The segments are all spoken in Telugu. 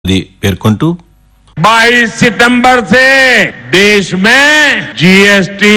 పేర్కొంటూ 22 सितंबर से देश में जीएसटी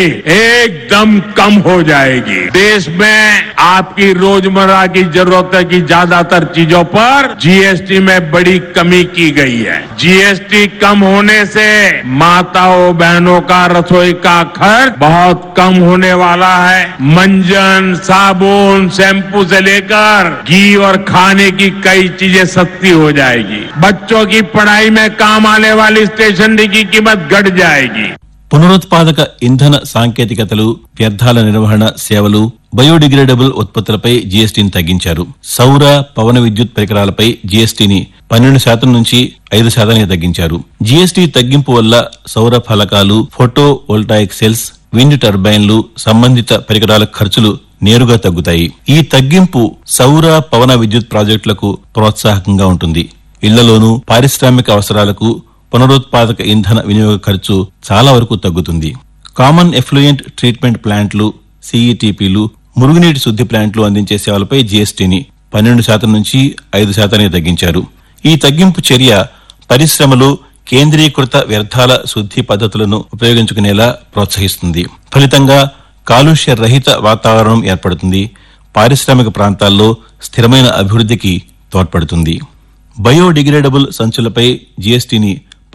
एकदम कम हो जाएगी। देश में आपकी रोजमर्रा की जरूरतों की ज्यादातर चीजों पर जीएसटी में बड़ी कमी की गई है। जीएसटी कम होने से माताओं बहनों का रसोई का खर्च बहुत कम होने वाला है। मंजन, साबुन, शैम्पू से लेकर घी और खाने की कई चीजें सस्ती हो जाएगी। बच्चों की पढ़ाई में काम आने वाली स्टेशनरी की कीमत घट जाएगी। పునరుత్పాదక ఇంధన సాంకేతికతలు, వ్యర్థాల నిర్వహణ సేవలు, బయోడిగ్రేడబుల్ ఉత్పత్తులపై జీఎస్టీని తగ్గించారు. సౌర, పవన విద్యుత్ పరికరాలపై జీఎస్టీని 12% నుంచి 5% తగ్గించారు. జీఎస్టీ తగ్గింపు వల్ల సౌర ఫలకాలు, ఫోటో వోల్టాయిక్ సెల్స్, విండ్ టర్బైన్లు, సంబంధిత పరికరాల ఖర్చులు నేరుగా తగ్గుతాయి. ఈ తగ్గింపు సౌర, పవన విద్యుత్ ప్రాజెక్టులకు ప్రోత్సాహకంగా ఉంటుంది. ఇళ్లలోనూ పారిశ్రామిక అవసరాలకు పునరుత్పాదక ఇంధన వినియోగ ఖర్చు చాలా వరకు తగ్గుతుంది. కామన్ ఎఫ్లూయెంట్ ట్రీట్మెంట్ ప్లాంట్లు, సిఈటీపీలు, మురుగునీటి శుద్ది ప్లాంట్లు అందించే సేవలపై జీఎస్టీని 12% నుంచి 5% తగ్గించారు. ఈ తగ్గింపు చర్య పరిశ్రమలు కేంద్రీకృత వ్యర్థాల శుద్ది పద్ధతులను ఉపయోగించుకునేలా ప్రోత్సహిస్తుంది. ఫలితంగా కాలుష్య రహిత వాతావరణం ఏర్పడుతుంది. పారిశ్రామిక ప్రాంతాల్లో స్థిరమైన అభివృద్ధికి తోడ్పడుతుంది. బయోడిగ్రేడబుల్ సంచులపై జీఎస్టీని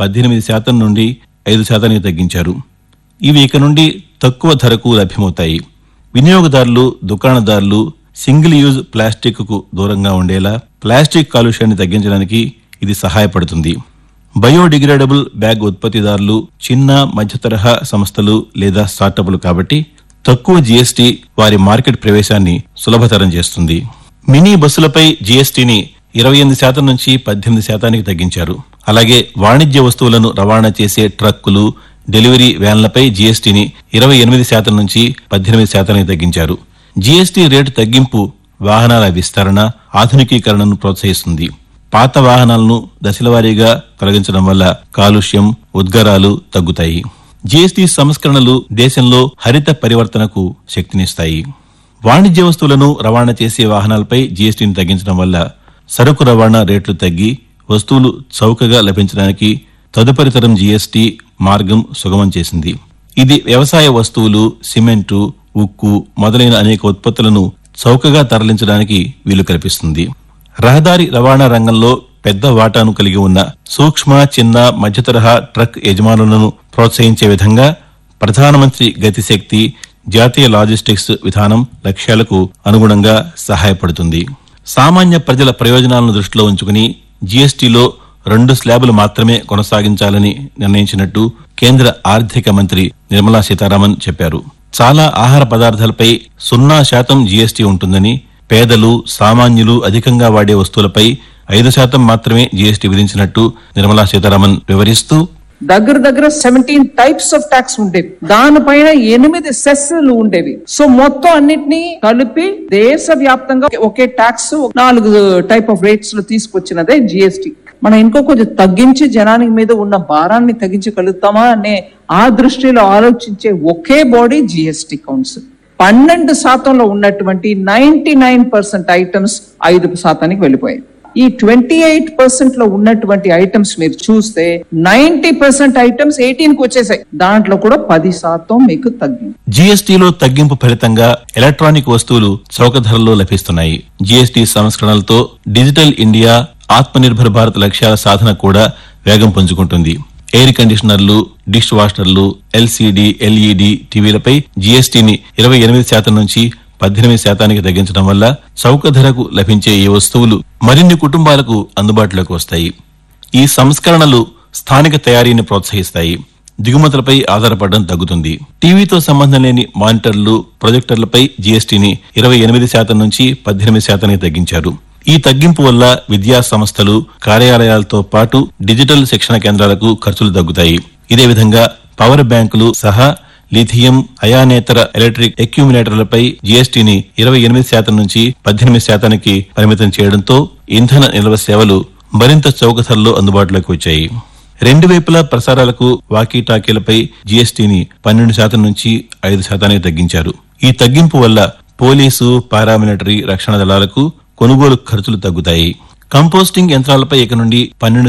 18% నుండి 5% తగ్గించారు. ఇవి ఇక నుండి తక్కువ ధరకు లభ్యమవుతాయి. వినియోగదారులు, దుకాణదారులు సింగిల్ యూజ్ ప్లాస్టిక్ కు దూరంగా ఉండేలా ప్లాస్టిక్ కాలుష్యాన్ని తగ్గించడానికి ఇది సహాయపడుతుంది. బయోడిగ్రేడబుల్ బ్యాగ్ ఉత్పత్తిదారులు చిన్న, మధ్య తరహా సంస్థలు లేదా స్టార్టప్లు కాబట్టి తక్కువ జీఎస్టీ వారి మార్కెట్ ప్రవేశాన్ని సులభతరం చేస్తుంది. మినీ బస్సులపై జీఎస్టీని 28% నుంచి 18% తగ్గించారు. అలాగే వాణిజ్య వస్తువులను రవాణా చేసే ట్రక్కులు, డెలివరీ వ్యాన్లపై జీఎస్టీని 28% నుంచి 18% తగ్గించారు. జీఎస్టీ రేటు తగ్గింపు వాహనాల విస్తరణ, ఆధునికీకరణను ప్రోత్సహిస్తుంది. పాత వాహనాలను దశలవారీగా తొలగించడం వల్ల కాలుష్యం, ఉద్గారాలు తగ్గుతాయి. జీఎస్టీ సంస్కరణలు దేశంలో హరిత పరివర్తనకు శక్తినిస్తాయి. వాణిజ్య వస్తువులను రవాణా చేసే వాహనాలపై జీఎస్టీని తగ్గించడం వల్ల సరుకు రవాణా రేట్లు తగ్గి వస్తువులు చౌకగా లభించడానికి తదుపరి తరం జీఎస్టీ మార్గం సుగమం చేసింది. ఇది వ్యవసాయ వస్తువులు, సిమెంటు, ఉక్కు మొదలైన అనేక ఉత్పత్తులను చౌకగా తరలించడానికి వీలు కల్పిస్తుంది. రహదారి రవాణా రంగంలో పెద్ద వాటాను కలిగి ఉన్న సూక్ష్మ, చిన్న, మధ్యతరహా ట్రక్ యజమానులను ప్రోత్సహించే విధంగా ప్రధానమంత్రి గతిశక్తి జాతీయ లాజిస్టిక్స్ విధానం లక్ష్యాలకు అనుగుణంగా సహాయపడుతుంది. సామాన్య ప్రజల ప్రయోజనాలను దృష్టిలో ఉంచుకుని జీఎస్టీలో 2 స్లాబులు మాత్రమే కొనసాగించాలని నిర్ణయించినట్టు కేంద్ర ఆర్థిక మంత్రి నిర్మలా సీతారామన్ చెప్పారు. చాలా ఆహార పదార్థాలపై 0% జీఎస్టీ ఉంటుందని, పేదలు, సామాన్యులు అధికంగా వాడే వస్తువులపై 5% మాత్రమే జీఎస్టీ విధించినట్టు నిర్మలా సీతారామన్ వివరిస్తూ, దగ్గర 17 టైప్స్ ఆఫ్ ట్యాక్స్ ఉండేవి. దానిపైన 8 సెస్లు ఉండేవి. సో మొత్తం అన్నిటినీ కలిపి దేశవ్యాప్తంగా ఒకే ట్యాక్స్ 4 టైప్ ఆఫ్ రేట్స్ లో తీసుకొచ్చినదే జీఎస్టీ. మనం ఇంకో కొంచెం తగ్గించి జనానికి మీద ఉన్న భారాన్ని తగ్గించగలుగుతామా అనే ఆ దృష్టిలో ఆలోచించే ఒకే బాడీ జీఎస్టీ కౌన్సిల్. 12% ఉన్నటువంటి 99% ఐటమ్స్ 5% వెళ్ళిపోయాయి. ఈ 28% లో ఉన్నటువంటి ఐటమ్స్ మీరు చూస్తే 90% ఐటమ్స్ 18కి వచ్చేసాయి. దాంట్లో కూడా 10% మీకు తగ్గింది. జీఎస్టీలో తగ్గింపు ఫలితంగా ఎలక్ట్రానిక్ వస్తువులు చౌక ధరల్లో లభిస్తున్నాయి. GST సంస్కరణలతో digital India, Atmanirbhar Bharat లక్ష్యాల సాధన కూడా వేగం పుంజుకుంటుంది. ఎయిర్ కండిషనర్లు, డిష్ వాషర్లు, ఎల్సీడీ, ఎల్ఈడీ టీవీలపై జీఎస్టీని 28% నుంచి 18% తగ్గించడం వల్ల చౌక ధరకు లభించే ఈ వస్తువులు మరిన్ని కుటుంబాలకు అందుబాటులోకి వస్తాయి. ఈ సంస్కరణలు స్థానిక తయారీని ప్రోత్సహిస్తాయి. దిగుమతులపై ఆధారపడడం తగ్గుతుంది. టీవీతో సంబంధం లేని మానిటర్లు, ప్రొజెక్టర్లపై జీఎస్టీని 28% నుంచి 18% తగ్గించారు. ఈ తగ్గింపు వల్ల విద్యా సంస్థలు, కార్యాలయాలతో పాటు డిజిటల్ శిక్షణ కేంద్రాలకు ఖర్చులు తగ్గుతాయి. ఇదే విధంగా పవర్ బ్యాంకులు సహా లిథియం అయానేతర ఎలక్ట్రిక్ అక్యూములేటర్లపై జీఎస్టీని 28% నుంచి 18% పరిమితం చేయడంతో ఇంధన నిల్వ సేవలు మరింత చౌక ధరల్లో అందుబాటులోకి వచ్చాయి. 2 వైపులా ప్రసారాలకు, వాకీటాకీలపై జీఎస్టీని 12% నుంచి 5% తగ్గించారు. ఈ తగ్గింపు వల్ల పోలీసు, పారామిలిటరీ, రక్షణ దళాలకు కొనుగోలు ఖర్చులు తగ్గుతాయి. కంపోస్టింగ్ యంత్రాలపై ఇక నుండి 12